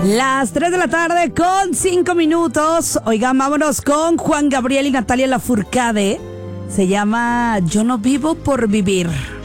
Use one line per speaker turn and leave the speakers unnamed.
Las 3 de la tarde con 5 minutos. Oigan, vámonos con Juan Gabriel y Natalia Lafourcade. Se llama Yo no vivo por vivir.